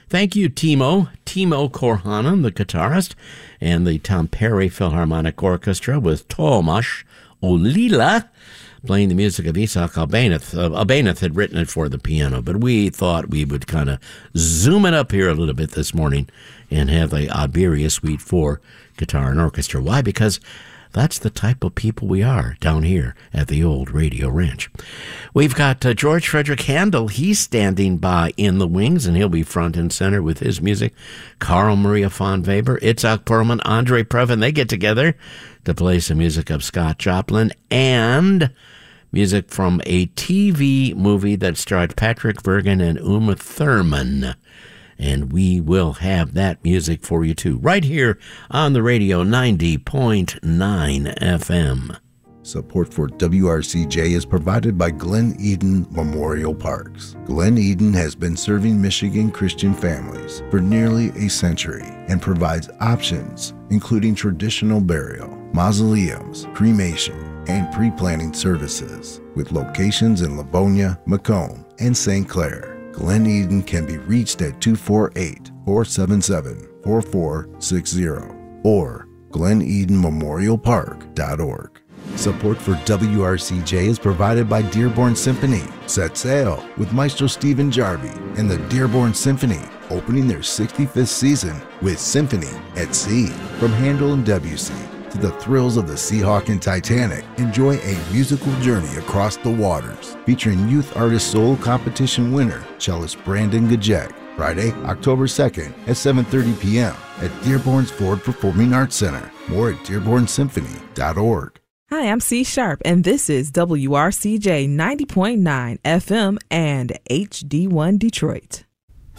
Thank you, Timo Korhanen, the guitarist, and the Tom Perry Philharmonic Orchestra with Tomasz Olila playing the music of Isaac Albanath. Albanath had written it for the piano, but we thought we would kind of zoom it up here a little bit this morning and have the Iberia Suite for guitar and orchestra. Why? Because that's the type of people we are down here at the old Radio Ranch. We've got George Frederick Handel. He's standing by in the wings, and he'll be front and center with his music. Carl Maria von Weber, Itzhak Perlman, Andre Previn, they get together to play some music of Scott Joplin and music from a TV movie that starred Patrick Bergin and Uma Thurman. And we will have that music for you, too, right here on the radio, 90.9 FM. Support for WRCJ is provided by Glen Eden Memorial Parks. Glen Eden has been serving Michigan Christian families for nearly a century and provides options including traditional burial, mausoleums, cremation, and pre-planning services with locations in Livonia, Macomb, and St. Clair. Glen Eden can be reached at 248-477-4460 or glenedenmemorialpark.org. Support for WRCJ is provided by Dearborn Symphony. Set sail with Maestro Stephen Jarvie and the Dearborn Symphony, opening their 65th season with Symphony at Sea. From Handel and Debussy to the thrills of the Seahawk and Titanic, enjoy a musical journey across the waters, featuring Youth Artist Solo Competition winner, cellist Brandon Gajek. Friday, October 2nd at 7:30 p.m. at Dearborn's Ford Performing Arts Center. More at dearbornsymphony.org. Hi, I'm C Sharp, and this is WRCJ 90.9 FM and HD1 Detroit.